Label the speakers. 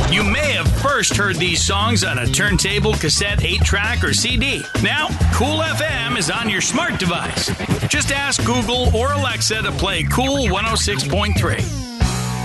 Speaker 1: You may have first heard these songs on a turntable, cassette, 8-track, or CD. Now, Cool FM is on your smart device. Just ask Google or Alexa to play Cool 106.3.